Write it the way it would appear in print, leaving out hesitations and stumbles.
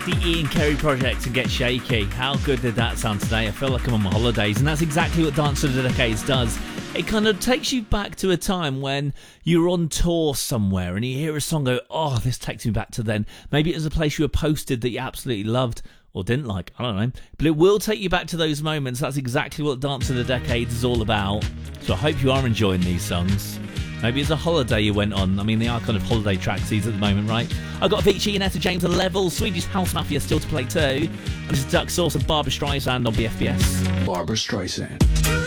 The Ian Kerry Project and Get Shaky. How good did that sound today? I feel like I'm on my holidays, and that's exactly what Dance of the Decades does. It kind of takes you back to a time when you're on tour somewhere and you hear a song go, oh, this takes me back to then. Maybe it was a place you were posted that you absolutely loved or didn't like, I don't know. But it will take you back to those moments. That's exactly what Dance of the Decades is all about. So I hope you are enjoying these songs. Maybe it's a holiday you went on. I mean, they are kind of holiday tracks these at the moment, right? I've got Avicii and Etta James, A Level, Swedish House Mafia still to play too. And this is Duck Sauce and Barbra Streisand on BFBS. Barbra Streisand.